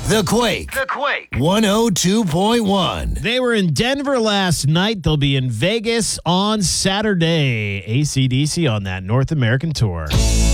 The Quake. 102.1. They were in Denver last night. They'll be in Vegas on Saturday. AC/DC on that North American tour.